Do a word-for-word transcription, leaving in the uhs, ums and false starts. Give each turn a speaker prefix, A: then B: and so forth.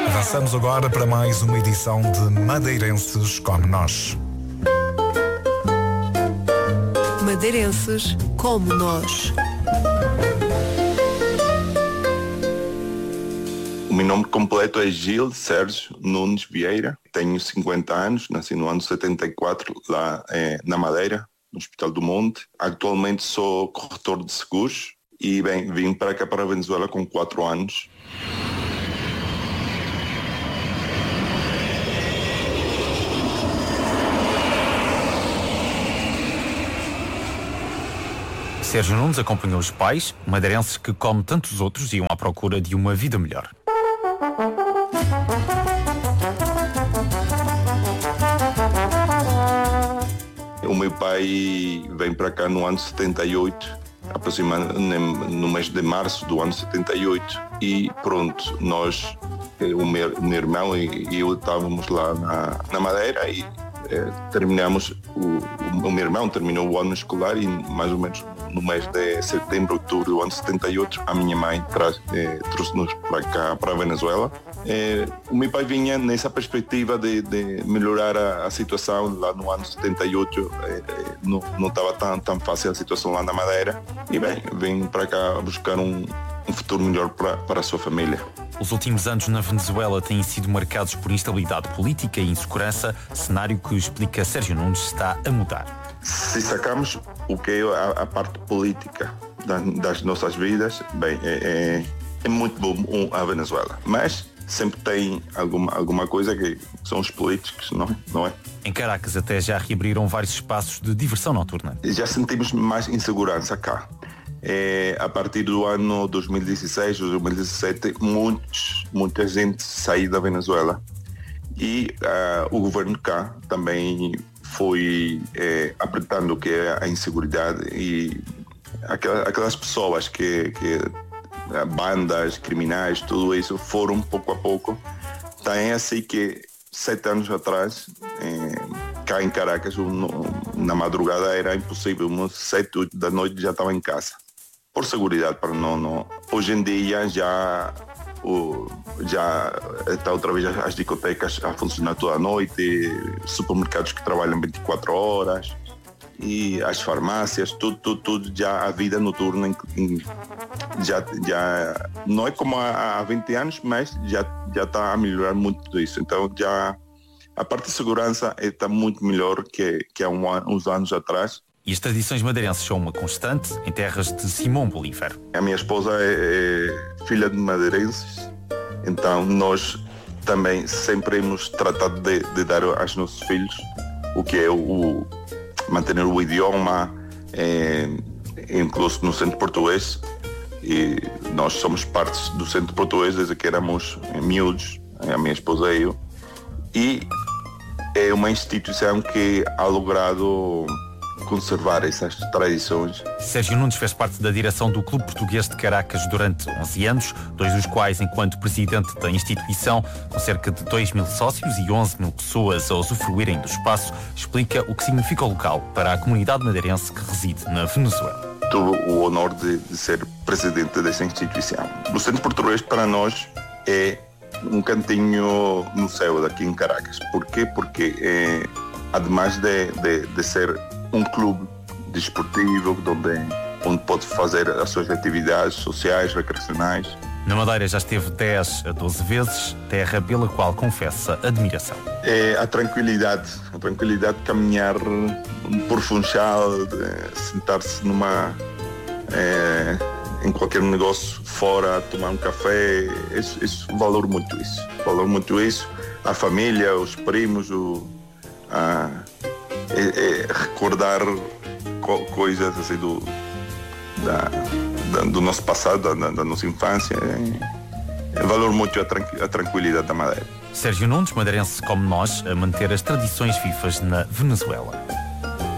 A: Avançamos agora para mais uma edição de Madeirenses como Nós.
B: Madeirenses como nós.
C: O meu nome completo é Gil Sérgio Nunes Vieira, tenho cinquenta anos, nasci no ano setenta e quatro, lá eh, na Madeira, no Hospital do Monte. Atualmente sou corretor de seguros e bem, vim para cá, para a Venezuela, com quatro anos.
D: Sérgio Nunes acompanhou os pais, madeirenses que, como tantos outros, iam à procura de uma vida melhor.
C: O meu pai vem para cá no ano setenta e oito, aproximadamente no mês de março do ano setenta e oito, e pronto, nós, o meu, o meu irmão e eu estávamos lá na, na Madeira e eh, terminamos, o, o meu irmão terminou o ano escolar e mais ou menos no mês de setembro, outubro do ano setenta e oito, a minha mãe traz, eh, trouxe-nos para cá, para a Venezuela. Eh, o meu pai vinha nessa perspectiva de, de melhorar a, a situação lá no ano setenta e oito, eh, não, não estava tão, tão fácil a situação lá na Madeira, e bem, vim para cá buscar um, um futuro melhor para, para a sua família.
D: Os últimos anos na Venezuela têm sido marcados por instabilidade política e insegurança, cenário que explica Sérgio Nunes está a mudar.
C: Se sacamos o que é a, a parte política das, das nossas vidas, bem, é, é, é muito bom a Venezuela, mas sempre tem alguma, alguma coisa que são os políticos, não, não é?
D: Em Caracas até já reabriram vários espaços de diversão noturna.
C: Já sentimos mais insegurança cá. É, a partir do ano dois mil e dezesseis, dois mil e dezessete, muitos, muita gente saiu da Venezuela. E uh, o governo cá também foi é, apertando o que é a inseguridade, e aquelas, aquelas pessoas que, que bandas criminais, tudo isso foram pouco a pouco. Tem assim que sete anos atrás, é, cá em Caracas, no, na madrugada era impossível, umas sete, oito da noite já estava em casa, por segurança, para não, não. Hoje em dia já O, já está outra vez as discotecas a funcionar toda a noite, supermercados que trabalham vinte e quatro horas, e as farmácias, tudo, tudo, tudo já, a vida noturna já, já não é como há, há vinte anos, mas já, já está a melhorar muito tudo isso. Então já a parte de segurança está muito melhor que, que há um, uns anos atrás.
D: E as tradições madeirenses são uma constante em terras de Simão Bolívar.
C: A minha esposa é, é filha de madeirenses, então nós também sempre hemos tratado de, de dar aos nossos filhos o que é o, o manter o idioma, é, incluso no centro português, e nós somos parte do centro português desde que éramos miúdos, a minha esposa e eu, e é uma instituição que ha logrado conservar essas tradições.
D: Sérgio Nunes fez parte da direção do Clube Português de Caracas durante onze anos, dois dos quais enquanto presidente da instituição, com cerca de dois mil sócios e onze mil pessoas a usufruírem do espaço, explica o que significa o local para a comunidade madeirense que reside na Venezuela.
C: Tive o honor de, de ser presidente dessa instituição. O Centro Português para nós é um cantinho no céu daqui em Caracas. Por quê? Porque é, ademais de, de, de ser um clube desportivo onde, onde pode fazer as suas atividades sociais, recreacionais.
D: Na Madeira já esteve dez a doze vezes, terra pela qual confessa admiração.
C: É a tranquilidade, a tranquilidade de caminhar por Funchal, de sentar-se numa, é, em qualquer negócio fora, tomar um café, isso, isso valoro muito isso, valoro muito isso, a família, os primos, o, a, é, é recordar co- coisas assim do, da, da, do nosso passado, da, da nossa infância. É, é valoro muito a, tranqu- a tranquilidade da Madeira.
D: Sérgio Nunes, madeirense como nós, a manter as tradições vivas na Venezuela.